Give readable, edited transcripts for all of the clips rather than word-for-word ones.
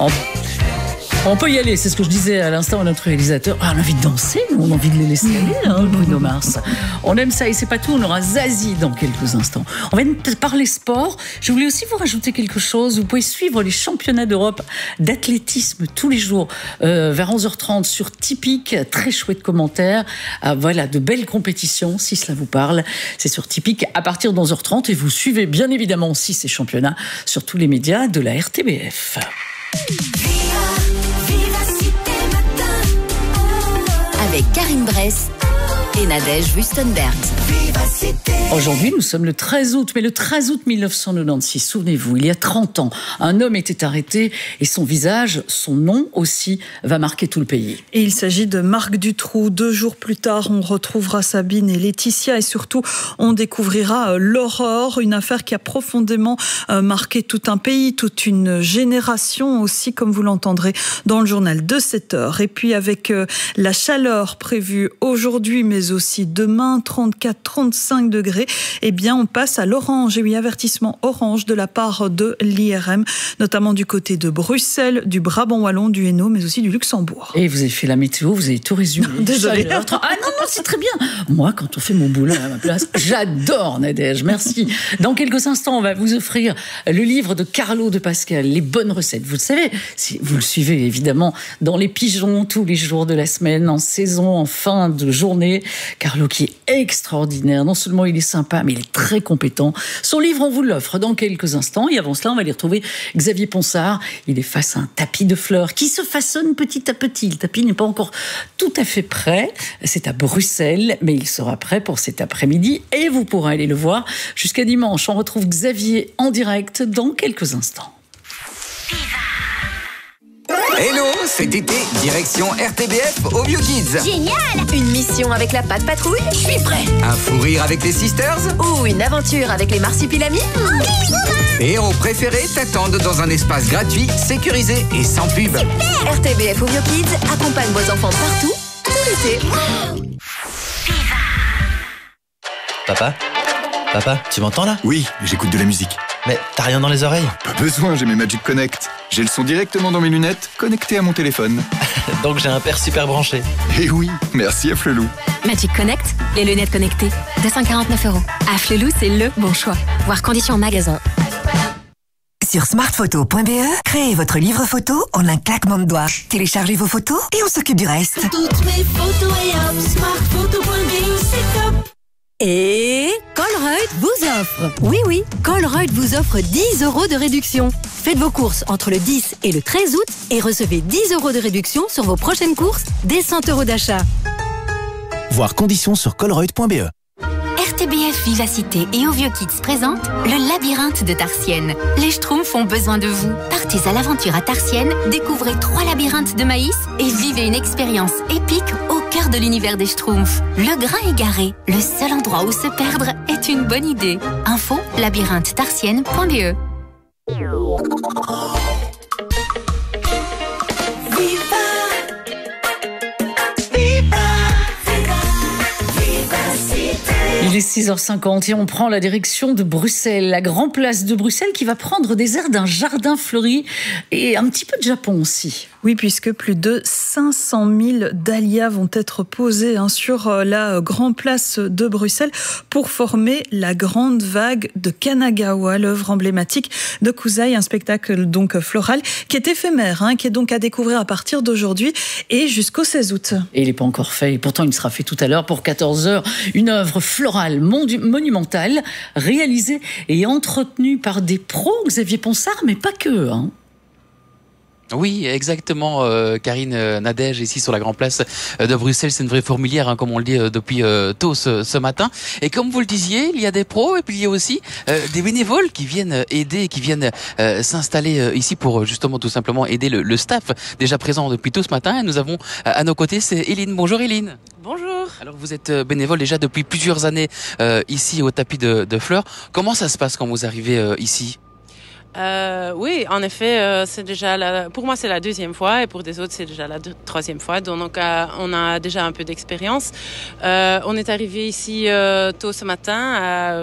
On peut y aller, c'est ce que je disais à l'instant à notre réalisateur. Ah, on a envie de danser, nous, on a envie de les laisser aller, Bruno Mars. On aime ça et c'est pas tout, on aura Zazie dans quelques instants. On va parler sport. Je voulais aussi vous rajouter quelque chose. Vous pouvez suivre les championnats d'Europe d'athlétisme tous les jours vers 11h30 sur Tipeee. Très chouette commentaire. Voilà, de belles compétitions, si cela vous parle. C'est sur Tipeee à partir de 11h30 et vous suivez bien évidemment aussi ces championnats sur tous les médias de la RTBF. Avec Karine Bress et Nadège Wüstenberg. Aujourd'hui, nous sommes le 13 août, mais le 13 août 1996, souvenez-vous, il y a 30 ans, un homme était arrêté et son visage, son nom aussi, va marquer tout le pays. Et il s'agit de Marc Dutroux. 2 jours plus tard, on retrouvera Sabine et Laetitia et surtout, on découvrira l'Aurore, une affaire qui a profondément marqué tout un pays, toute une génération aussi, comme vous l'entendrez dans le journal de 7h. Et puis avec la chaleur prévue aujourd'hui, mais aussi demain, 34-35 degrés, eh bien on passe à l'orange. Et oui, avertissement orange de la part de l'IRM, notamment du côté de Bruxelles, du Brabant wallon, du Hainaut, mais aussi du Luxembourg. Et vous avez fait la météo, vous avez tout résumé. Désolée. Ah non, c'est très bien. Moi, quand on fait mon boulot à ma place, j'adore Nadège, merci. Dans quelques instants, on va vous offrir le livre de Carlo de Pascal, Les bonnes recettes. Vous le savez, si vous le suivez évidemment dans les pigeons tous les jours de la semaine, en saison, en fin de journée. Carlo qui est extraordinaire. Non seulement il est sympa, mais il est très compétent. Son livre, on vous l'offre dans quelques instants. Et avant cela, on va aller retrouver Xavier Ponsard. Il est face à un tapis de fleurs qui se façonne petit à petit. Le tapis n'est pas encore tout à fait prêt. C'est à Bruxelles, mais il sera prêt pour cet après-midi. Et vous pourrez aller le voir jusqu'à dimanche. On retrouve Xavier en direct dans quelques instants. Hello, cet été, direction RTBF au Vieux Kids. Génial! Une mission avec la Patte Patrouille? Je suis prêt! Un fou rire avec les Sisters. Ou une aventure avec les Marsupilamis? Tes héros préférés t'attendent dans un espace gratuit, sécurisé et sans pub. Super! RTBF au Vieux Kids accompagne vos enfants partout, tout l'été. Papa, tu m'entends là? Oui, j'écoute de la musique. Mais t'as rien dans les oreilles? Pas besoin, j'ai mes Magic Connect. J'ai le son directement dans mes lunettes, connecté à mon téléphone. Donc j'ai un père super branché. Et oui, merci à Flelou. Magic Connect, les lunettes connectées, 249 €. À Flelou, c'est le bon choix. Voir conditions en magasin. Sur smartphoto.be, créez votre livre photo en un claquement de doigts. Téléchargez vos photos et on s'occupe du reste. Toutes mes photos et hop, smartphoto.be, c'est top. Et Colruyt vous offre. Oui, Colruyt vous offre 10 € de réduction. Faites vos courses entre le 10 et le 13 août et recevez 10 € de réduction sur vos prochaines courses dès 100 € d'achat. Voir conditions sur colruyt.be. RTBF Vivacité et Au Vieux Kids présente le labyrinthe de Tarsienne. Les Schtroumpfs ont besoin de vous. Partez à l'aventure à Tarsienne, découvrez 3 labyrinthes de maïs et vivez une expérience épique au cœur de l'univers des Schtroumpfs. Le Grain égaré, le seul endroit où se perdre est une bonne idée. Info labyrinthe-tarsienne.be. Il est 6h50 et on prend la direction de Bruxelles, la grande place de Bruxelles qui va prendre des airs d'un jardin fleuri et un petit peu de Japon aussi. Oui, puisque plus de 500 000 dahlias vont être posés sur la grande place de Bruxelles pour former la grande vague de Kanagawa, l'œuvre emblématique de Kusai, un spectacle donc floral qui est éphémère, qui est donc à découvrir à partir d'aujourd'hui et jusqu'au 16 août. Et il n'est pas encore fait, et pourtant il sera fait tout à l'heure pour 14h. Une œuvre florale monumentale, réalisée et entretenue par des pros, Xavier Ponsard, mais pas que. Oui, exactement, Karine, Nadège, ici sur la grande place de Bruxelles. C'est une vraie fourmilière, comme on le dit depuis tôt ce matin. Et comme vous le disiez, il y a des pros et puis il y a aussi des bénévoles qui viennent aider, qui viennent s'installer ici pour justement tout simplement aider le staff déjà présent depuis tôt ce matin. Et nous avons à nos côtés, c'est Éline. Bonjour Éline. Bonjour. Alors vous êtes bénévole déjà depuis plusieurs années ici au tapis de fleurs. Comment ça se passe quand vous arrivez ici ? Oui, en effet, c'est déjà pour moi c'est la deuxième fois et pour des autres c'est déjà la troisième fois. Donc on a déjà un peu d'expérience. On est arrivé ici tôt ce matin à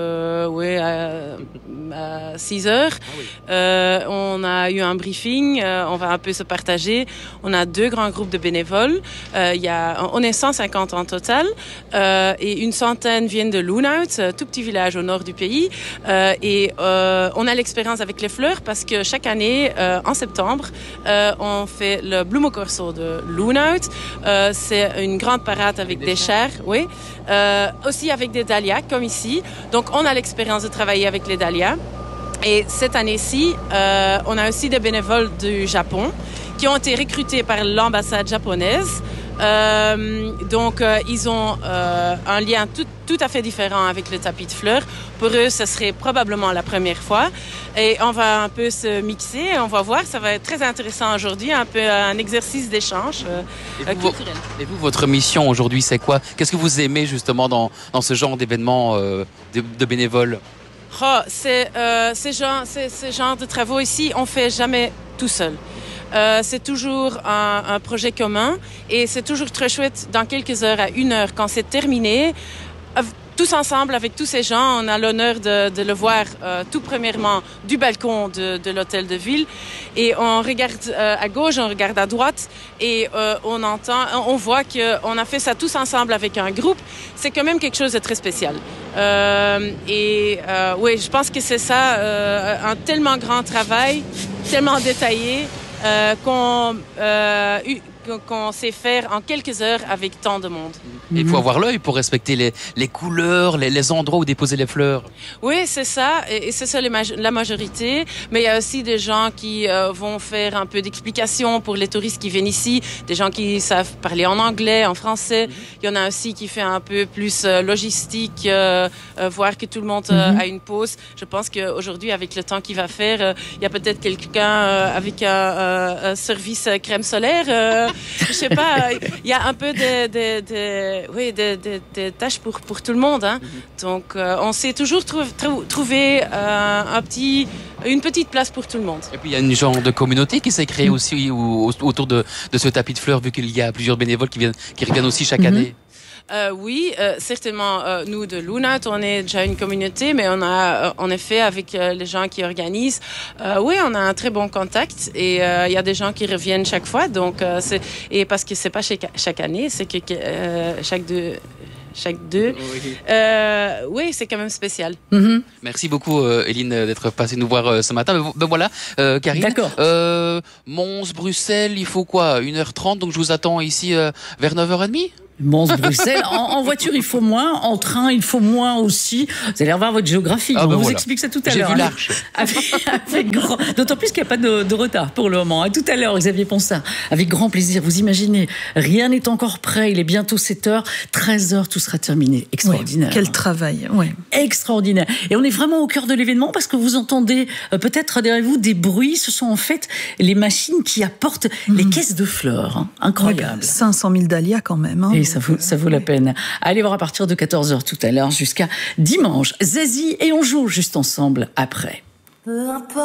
6 heures. On a eu un briefing. On va un peu se partager. On a 2 grands groupes de bénévoles. On est 150 en total et une centaine viennent de Loonhout, tout petit village au nord du pays. Et on a l'expérience avec les fleurs parce que chaque année, en septembre, on fait le Bloemencorso de Loonhout. C'est une grande parade avec des chars, oui. Aussi avec des dahlias, comme ici. Donc, on a l'expérience de travailler avec les dahlias. Et cette année-ci, on a aussi des bénévoles du Japon qui ont été recrutés par l'ambassade japonaise. Donc, ils ont un lien tout à fait différent avec le tapis de fleurs. Pour eux, ce serait probablement la première fois. Et on va un peu se mixer, on va voir. Ça va être très intéressant aujourd'hui, un peu un exercice d'échange culturel. Et vous, votre mission aujourd'hui, c'est quoi? Qu'est-ce que vous aimez justement dans ce genre d'événements de bénévoles? Ces genres de travaux ici, on fait jamais tout seul. C'est toujours un projet commun et c'est toujours très chouette dans quelques heures à 1 heure quand c'est terminé. Tous ensemble avec tous ces gens, on a l'honneur de le voir tout premièrement du balcon de l'hôtel de ville et on regarde à gauche, on regarde à droite et on voit qu'on a fait ça tous ensemble avec un groupe. C'est quand même quelque chose de très spécial. Oui, je pense que c'est ça, un tellement grand travail, tellement détaillé qu'on sait faire en quelques heures avec tant de monde. Il faut avoir l'œil pour respecter les couleurs, les endroits où déposer les fleurs. Oui, c'est ça, et c'est ça la majorité. Mais il y a aussi des gens qui vont faire un peu d'explications pour les touristes qui viennent ici, des gens qui savent parler en anglais, en français. Il y en a aussi qui fait un peu plus logistique, voir que tout le monde a une pause. Je pense qu'aujourd'hui, avec le temps qu'il va faire, il y a peut-être quelqu'un avec un service crème solaire. Je sais pas, il y a un peu des tâches pour tout le monde. Hein. Donc, on sait toujours trouver une petite place pour tout le monde. Et puis, il y a une genre de communauté qui s'est créée aussi autour de ce tapis de fleurs, vu qu'il y a plusieurs bénévoles qui reviennent aussi chaque année. Oui, certainement. Nous, de Loonhout, on est déjà une communauté, mais on a, en effet, avec les gens qui organisent, oui, on a un très bon contact et il y a des gens qui reviennent chaque fois. Donc, et parce que c'est pas chaque année, c'est que chaque deux. Oui, c'est quand même spécial. Merci beaucoup, Éline, d'être passée nous voir ce matin. Ben voilà, Karine. D'accord. Mons-Bruxelles, il faut quoi? 1h30, donc je vous attends ici vers 9h30? Mons-Bruxelles, en voiture il faut moins, en train il faut moins aussi. Vous allez revoir votre géographie, on vous explique ça tout à l'heure. J'ai vu l'Arche. D'autant plus qu'il n'y a pas de retard pour le moment. À tout à l'heure, Xavier Ponsard, avec grand plaisir. Vous imaginez, rien n'est encore prêt, il est bientôt 7h, 13h, tout sera terminé. Extraordinaire. Ouais, quel travail, ouais. Extraordinaire. Et on est vraiment au cœur de l'événement parce que vous entendez peut-être derrière vous des bruits. Ce sont en fait les machines qui apportent les caisses de fleurs. Hein. Incroyable. 500 000 dahlias quand même. Hein. Et ça vaut la peine. Allez voir à partir de 14h tout à l'heure jusqu'à dimanche. Zazie et on joue juste ensemble après.